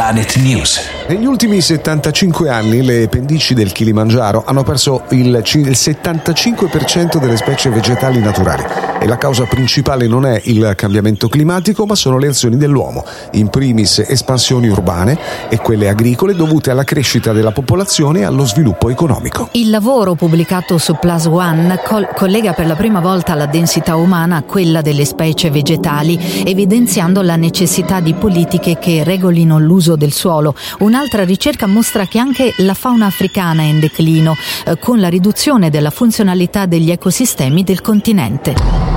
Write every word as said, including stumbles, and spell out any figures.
Planet News. Negli ultimi settantacinque anni le pendici del Kilimangiaro hanno perso il, il settantacinque per cento delle specie vegetali naturali e la causa principale non è il cambiamento climatico ma sono le azioni dell'uomo, in primis espansioni urbane e quelle agricole dovute alla crescita della popolazione e allo sviluppo economico. Il lavoro pubblicato su Plus One col- collega per la prima volta la densità umana a quella delle specie vegetali, evidenziando la necessità di politiche che regolino l'uso del suolo. Un'altra ricerca mostra che anche la fauna africana è in declino, eh, con la riduzione della funzionalità degli ecosistemi del continente.